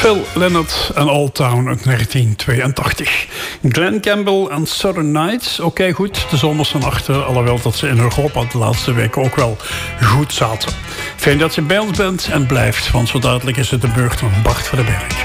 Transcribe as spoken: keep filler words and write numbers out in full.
Phil Lynott en Old Town uit negentien tweeëntachtig. Glenn Campbell en Southern Nights. Oké, okay, goed. De zomerse nachten, alhoewel dat ze in Europa de laatste weken ook wel goed zaten. Fijn dat je bij ons bent en blijft, want zo dadelijk is het de beurt van Bart van den Berg.